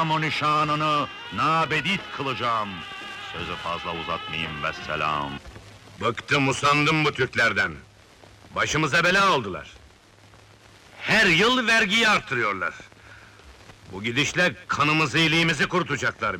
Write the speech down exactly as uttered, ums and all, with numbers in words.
Alacağım o nişanını, nabedit kılacağım. Sözü fazla uzatmayayım, vesselam. Bıktım usandım bu Türklerden. Başımıza bela oldular. Her yıl vergiyi artırıyorlar. Bu gidişle kanımızı iliğimizi kurutacaklar.